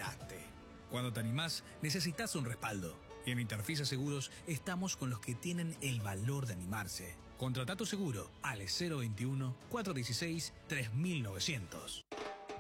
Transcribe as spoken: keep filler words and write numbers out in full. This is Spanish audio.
esperaste. Cuando te animás, necesitas un respaldo. Y en Interfisa Seguros estamos con los que tienen el valor de animarse. Contrata tu seguro al cero veintiuno, cuatrocientos dieciséis, tres mil novecientos.